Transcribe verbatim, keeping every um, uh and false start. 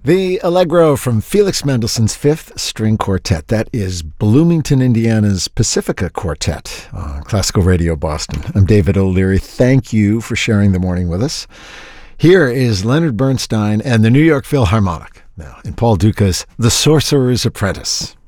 The Allegro from Felix Mendelssohn's Fifth String Quartet. That is Bloomington, Indiana's Pacifica Quartet on Classical Radio Boston. I'm David O'Leary. Thank you for sharing the morning with us. Here is Leonard Bernstein and the New York Philharmonic now in Paul Dukas' The Sorcerer's Apprentice.